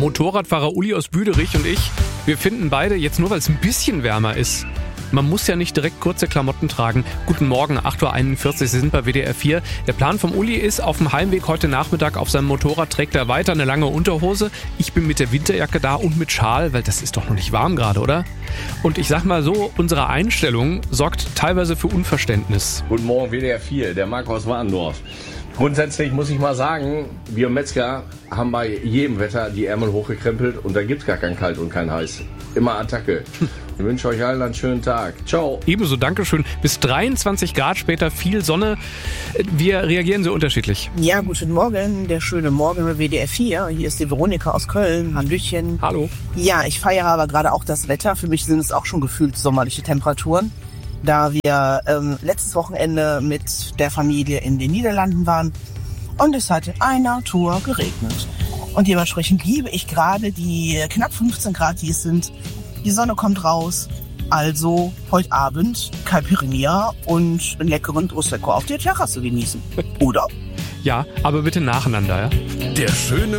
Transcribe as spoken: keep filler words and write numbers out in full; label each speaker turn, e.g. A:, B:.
A: Motorradfahrer Uli aus Büderich und ich, wir finden beide, jetzt nur weil es ein bisschen wärmer ist, man muss ja nicht direkt kurze Klamotten tragen. Guten Morgen, acht Uhr einundvierzig, Sie sind bei W D R vier. Der Plan vom Uli ist, auf dem Heimweg heute Nachmittag auf seinem Motorrad trägt er weiter eine lange Unterhose. Ich bin mit der Winterjacke da und mit Schal, weil das ist doch noch nicht warm gerade, oder? Und ich sag mal so, unsere Einstellung sorgt teilweise für Unverständnis.
B: Guten Morgen, W D R vier, der Marc aus Warendorf. Grundsätzlich muss ich mal sagen, wir Metzger haben bei jedem Wetter die Ärmel hochgekrempelt und da gibt's gar kein Kalt und kein Heiß. Immer Attacke. Ich wünsche euch allen einen schönen Tag. Ciao.
A: Ebenso, Dankeschön. Bis dreiundzwanzig Grad später, viel Sonne. Wir reagieren so unterschiedlich.
C: Ja, guten Morgen, der schöne Morgen bei W D R vier. Hier ist die Veronika aus Köln. Hallöchen.
A: Hallo.
C: Ja, ich feiere aber gerade auch das Wetter. Für mich sind es auch schon gefühlt sommerliche Temperaturen. Da wir ähm, letztes Wochenende mit der Familie in den Niederlanden waren und es hat in einer Tour geregnet. Und dementsprechend liebe ich gerade die knapp fünfzehn Grad, die es sind. Die Sonne kommt raus, also heute Abend Caipirinha und einen leckeren Prosecco auf der Terrasse genießen. Oder?
A: Ja, aber bitte nacheinander, ja?
D: Der schöne